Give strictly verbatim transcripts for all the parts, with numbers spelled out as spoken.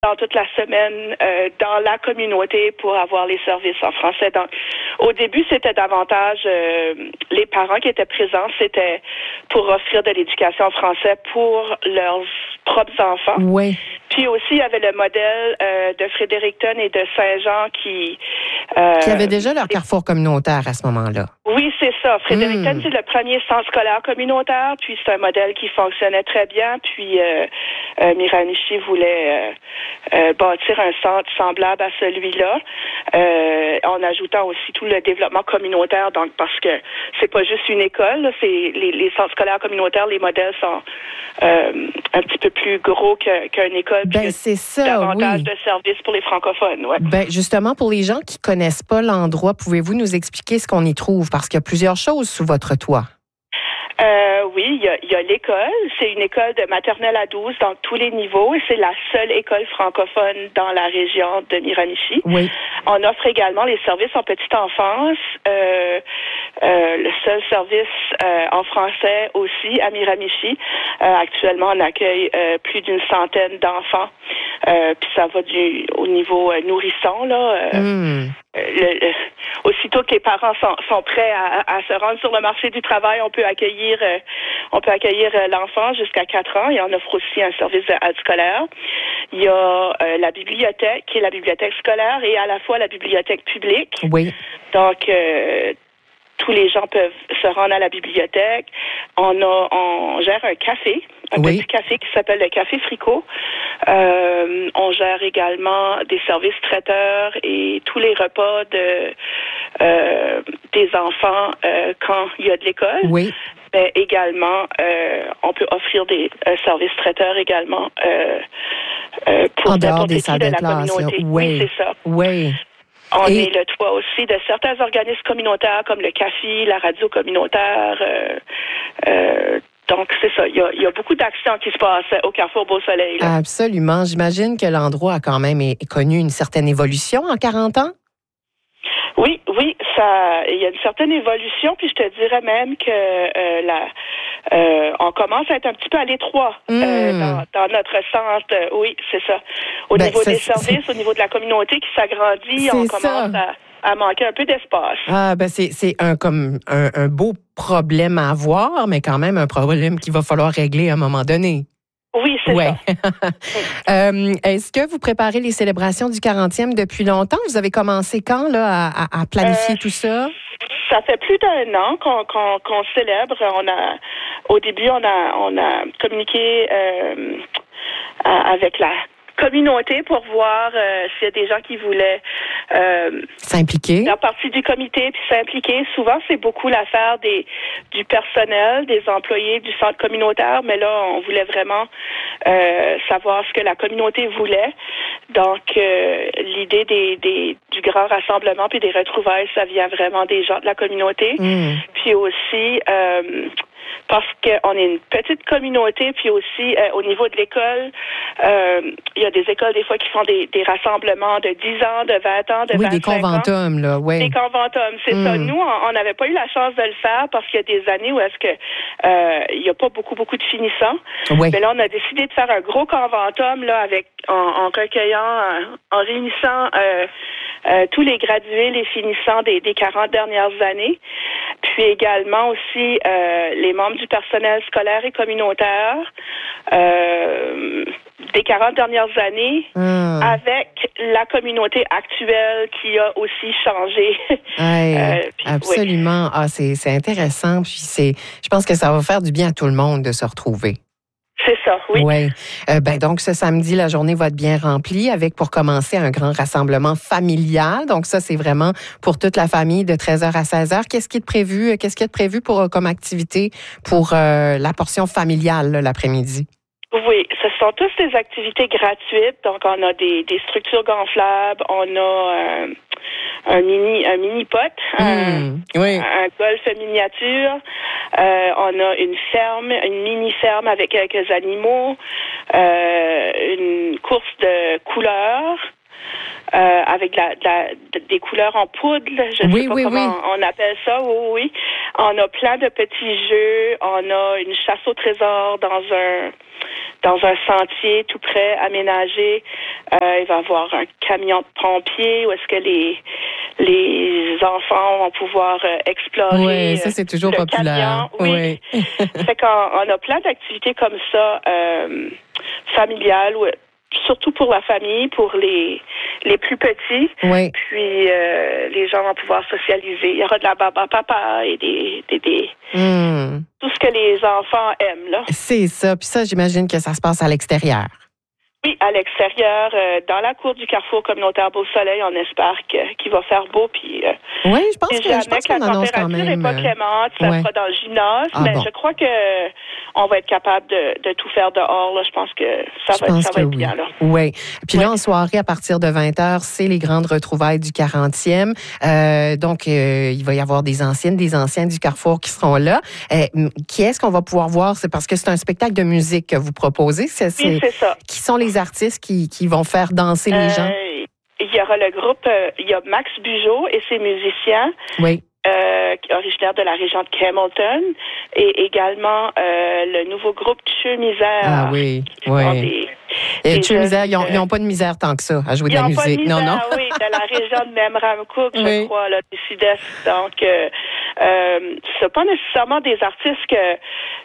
dans toute la semaine euh, dans la communauté pour avoir les services en français. Donc, au début, c'était davantage euh, les parents qui étaient présents, c'était pour offrir de l'éducation en français pour leurs propres enfants. Oui. Puis aussi, il y avait le modèle euh, de Fredericton et de Saint-Jean qui... Euh, qui avaient déjà leur carrefour communautaire à ce moment-là. Oui, c'est ça. Fredericton, mmh. c'est le premier centre scolaire communautaire, puis c'est un modèle qui fonctionnait très bien, puis euh, euh, Miramichi voulait euh, euh, bâtir un centre semblable à celui-là, euh, en ajoutant aussi tout le développement communautaire, donc parce que c'est pas juste une école, là, c'est les, les centres scolaires communautaires, les modèles sont euh, un petit peu plus gros que, qu'une école, ben, puis c'est ça, davantage oui. de services pour les francophones. Ouais. Ben, justement, pour les gens qui connaissent pas l'endroit, pouvez-vous nous expliquer ce qu'on y trouve? Parce qu'il y a plusieurs choses sous votre toit. Euh, oui, il y a, y a l'école. C'est une école de maternelle à douze dans tous les niveaux et c'est la seule école francophone dans la région de Miramichi. Oui. On offre également les services en petite enfance. Euh, euh, le seul service euh, en français aussi à Miramichi. Euh, actuellement, on accueille euh, plus d'une centaine d'enfants. Euh, puis ça va du au niveau euh, nourrisson, là. Euh, mmh. Le, le, aussitôt que les parents sont, sont prêts à, à se rendre sur le marché du travail, on peut accueillir euh, on peut accueillir euh, l'enfant jusqu'à quatre ans et on offre aussi un service aide scolaire. Il y a euh, la bibliothèque qui est la bibliothèque scolaire et à la fois la bibliothèque publique. Oui. Donc euh, tous les gens peuvent se rendre à la bibliothèque. On a on gère un café. Un oui. petit café qui s'appelle le Café Fricot. Euh, on gère également des services traiteurs et tous les repas de euh, des enfants euh, quand il y a de l'école. Oui. Mais également, euh, on peut offrir des euh, services traiteurs également euh, euh, pour en dehors des qui salles de, de la classe. communauté. Oui, oui, c'est ça. Oui. On Et... est le toit aussi de certains organismes communautaires comme le C A F I, la radio communautaire. Euh, euh, donc, c'est ça. Il y a, il y a beaucoup d'actions qui se passent au Carrefour Beau-Soleil. Là. Absolument. J'imagine que l'endroit a quand même connu une certaine évolution en quarante ans. Oui, oui, ça, il y a une certaine évolution, puis je te dirais même que euh, la, euh, on commence à être un petit peu à l'étroit mmh. euh, dans, dans notre centre. Oui, c'est ça. Au ben, niveau ça, des services, c'est... au niveau de la communauté qui s'agrandit, c'est on commence à, à manquer un peu d'espace. Ah, ben c'est, c'est un comme un, un beau problème à avoir, mais quand même un problème qu'il va falloir régler à un moment donné. Oui, c'est ouais. ça. euh, est-ce que vous préparez les célébrations du quarantième depuis longtemps? Vous avez commencé quand là, à, à planifier euh, tout ça? Ça fait plus d'un an qu'on, qu'on, qu'on célèbre. On a, au début, on a, on a communiqué euh, avec la communauté pour voir euh, s'il y a des gens qui voulaient euh, s'impliquer, faire partie du comité puis s'impliquer. Souvent, c'est beaucoup l'affaire des du personnel, des employés du centre communautaire, mais là, on voulait vraiment euh, savoir ce que la communauté voulait. Donc, euh, l'idée des, des du grand rassemblement puis des retrouvailles, ça vient vraiment des gens de la communauté. Mmh. Puis aussi euh, parce qu'on est une petite communauté, puis aussi euh, au niveau de l'école, euh, il y a des écoles des fois qui font des, des rassemblements de dix ans, de vingt ans, de oui, vingt-cinq ans. Oui, des conventums, là, oui. Des conventums, c'est mmh. ça. Nous, on n'avait pas eu la chance de le faire parce qu'il y a des années où est-ce que euh, il n'y a pas beaucoup, beaucoup de finissants. Oui. Mais là, on a décidé de faire un gros conventum, là, avec, en, en recueillant, en, en réunissant euh, euh, tous les gradués, les finissants des, des quarante dernières années. Puis également aussi euh, les membres du personnel scolaire et communautaire euh, des quarante dernières années mmh. avec la communauté actuelle qui a aussi changé. Hey, euh, puis, absolument. Oui. Ah, c'est, c'est intéressant. Puis c'est, je pense que ça va faire du bien à tout le monde de se retrouver. C'est ça, oui. Oui. Euh, ben donc, ce samedi, la journée va être bien remplie avec, pour commencer, un grand rassemblement familial. Donc, ça, c'est vraiment pour toute la famille de treize heures à seize heures. Qu'est-ce qui est prévu? Qu'est-ce qui est prévu pour, comme activité pour euh, la portion familiale là, l'après-midi? Oui, ce sont tous des activités gratuites. Donc, on a des, des structures gonflables, on a euh, un mini un mini pot, mmh, un, oui. un golf miniature. Euh, on a une ferme, une mini ferme avec quelques animaux, euh, une course de couleurs. euh, avec de la, de la, de, des couleurs en poudre. Je ne oui, sais pas oui, comment oui. on appelle ça. Oui, oui. On a plein de petits jeux. On a une chasse au trésor dans un dans un sentier tout près aménagé. Euh, il va y avoir un camion de pompiers où est-ce que les les enfants vont pouvoir euh, explorer. Oui, ça c'est toujours le populaire. Camion. Oui. oui. Fait qu'on on a plein d'activités comme ça euh, familiales, où, surtout pour la famille, pour les les plus petits. Oui. Puis euh, les gens vont pouvoir socialiser. Il y aura de la baba papa et des des, des Mm. tout ce que les enfants aiment là. C'est ça. Puis ça, j'imagine que ça se passe à l'extérieur. Oui, à l'extérieur, euh, dans la cour du Carrefour communautaire Beau-Soleil, on espère que, qu'il va faire beau. Puis, euh, oui, je pense que, jamais je pense que qu'on la annonce quand température même. n'est pas clémente, ça ouais. sera dans le gymnase, Ah, mais bon. je crois que on va être capable de, de tout faire dehors. Là. Je pense que ça je va, pense ça que va être oui. bien. Là. Oui. Puis oui. là, en soirée, à partir de vingt heures, c'est les grandes retrouvailles du quarantième. Euh, donc, euh, il va y avoir des anciennes, des anciens du Carrefour qui seront là. Euh, qui est-ce qu'on va pouvoir voir? C'est parce que c'est un spectacle de musique que vous proposez. C'est, c'est... Oui, c'est ça. Qui sont les artistes qui, qui vont faire danser les euh, gens? Il y aura le groupe, euh, il y a Max Bugeaud et ses musiciens. Oui. Euh, originaire de la région de Camelton, et également euh, le nouveau groupe Tcheux Misère. Ah oui, oui. Des, et des Tcheux Misère, ils n'ont euh, pas de misère tant que ça à jouer de la musique. Ils musique. n'ont pas de misère, non, non. oui, de la région de Memramcook, je oui. crois, là, du sud-est. Donc, euh, euh, c'est pas nécessairement des artistes que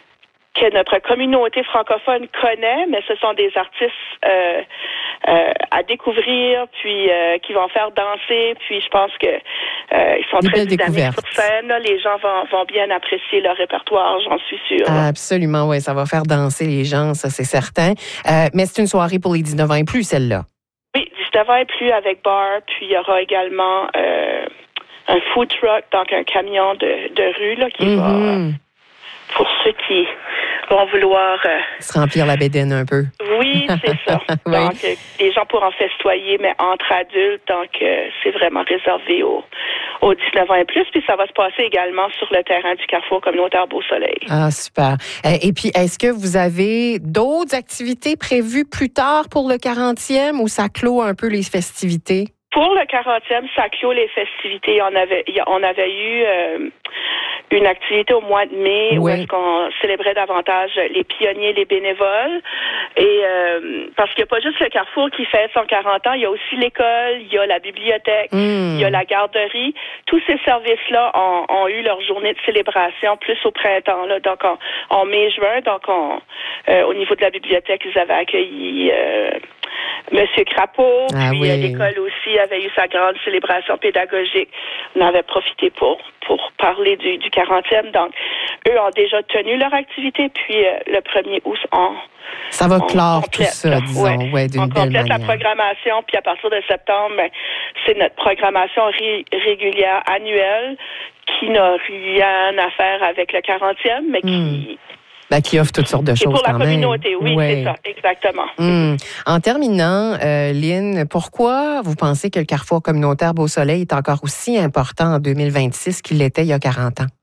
que notre communauté francophone connaît, mais ce sont des artistes euh, euh, à découvrir, puis euh, qui vont faire danser, puis je pense que euh, ils sont des très belles dynamiques découvertes. sur scène. Là. Les gens vont, vont bien apprécier leur répertoire, j'en suis sûre. Ah, absolument, oui, ça va faire danser les gens, ça c'est certain. Euh, mais c'est une soirée pour les dix-neuf ans et plus, celle-là. Oui, dix-neuf ans et plus avec bar, puis il y aura également euh, un food truck, donc un camion de, de rue là, qui mm-hmm. va... pour ceux qui vont vouloir... Euh, se remplir la bédaine un peu. Oui, c'est ça. oui. Donc, euh, les gens pourront festoyer, mais entre adultes, donc euh, c'est vraiment réservé aux, aux dix-neuf ans et plus. Puis ça va se passer également sur le terrain du Carrefour communautaire Beau-Soleil. Ah, super. Et puis, est-ce que vous avez d'autres activités prévues plus tard pour le quarantième ou ça clôt un peu les festivités? Pour le quarantième, ça clôt les festivités. On avait, on avait eu euh, une activité au mois de mai oui. où est-ce qu'on célébrait davantage les pionniers, les bénévoles. Et euh, parce qu'il n'y a pas juste le Carrefour qui fait son quarante ans, il y a aussi l'école, il y a la bibliothèque, mmh. il y a la garderie. Tous ces services-là ont, ont eu leur journée de célébration plus au printemps, là, donc en, en mai-juin. Donc, on, euh, au niveau de la bibliothèque, ils avaient accueilli euh, Monsieur Crapeau, ah, puis oui. l'école aussi avait eu sa grande célébration pédagogique. On avait profité pour pour parler du, du quarantième. Donc, eux ont déjà tenu leur activité, puis euh, le premier août, on ça va on clore complète, tout ça, disons, ouais, ouais, d'une on belle complète manière. la programmation, puis à partir de septembre, ben, c'est notre programmation ré- régulière annuelle qui n'a rien à faire avec le quarantième, mais qui... Mm. Ben, qui offre toutes sortes de et choses pour la quand communauté, même. oui, ouais. c'est ça, exactement. Mmh. En terminant, euh, Lynn, pourquoi vous pensez que le Carrefour communautaire Beau-Soleil est encore aussi important en deux mille vingt-six qu'il l'était il y a quarante ans?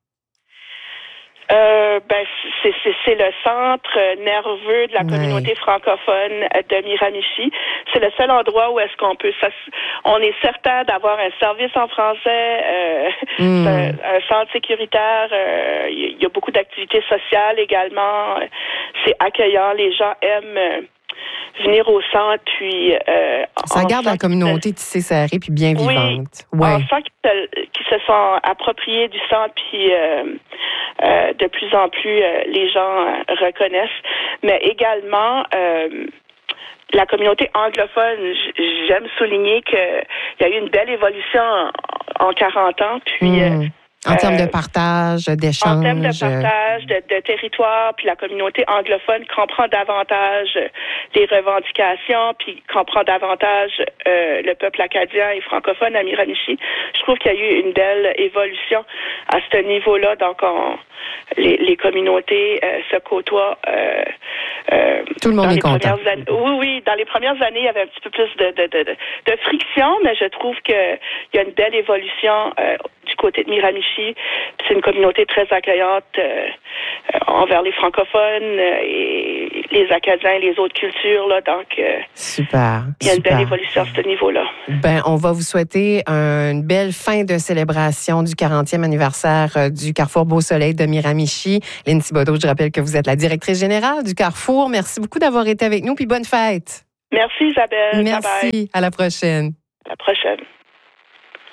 Euh, ben, c'est, c'est, c'est le centre nerveux de la communauté ouais. francophone de Miramichi. C'est le seul endroit où est-ce qu'on peut... On est certain d'avoir un service en français, euh, mm. un, un centre sécuritaire. Euh, il y a beaucoup d'activités sociales également. C'est accueillant. Les gens aiment... Euh, venir au centre, puis... Euh, ça garde la communauté se... tissée serrée puis bien vivante. Oui, ouais. on sent qu'ils se, qu'ils se sont appropriés du centre, puis euh, euh, de plus en plus, euh, les gens euh, reconnaissent. Mais également... Euh, la communauté anglophone, j'aime souligner qu'il y a eu une belle évolution en, en quarante ans, puis... Mmh. Euh, En termes de partage, d'échange. En termes de partage, de, de territoire, puis la communauté anglophone comprend davantage les revendications, puis comprend davantage euh, le peuple acadien et francophone à Miramichi. Je trouve qu'il y a eu une belle évolution à ce niveau-là. Donc, on, les, les communautés euh, se côtoient. Euh, euh, Tout le monde est content. Années, oui, oui. Dans les premières années, il y avait un petit peu plus de, de, de, de friction, mais je trouve qu'il y a une belle évolution euh, du côté de Miramichi. C'est une communauté très accueillante euh, envers les francophones euh, et les Acadiens et les autres cultures. Là, donc, euh, super. Il y a super. une belle évolution à ce niveau-là. Ben, on va vous souhaiter une belle fin de célébration du quarantième anniversaire du Carrefour Beau Soleil de Miramichi. Lynne Thibodeau, je rappelle que vous êtes la directrice générale du Carrefour. Merci beaucoup d'avoir été avec nous, puis bonne fête. Merci Isabelle. Merci. Bye bye. À la prochaine. À la prochaine.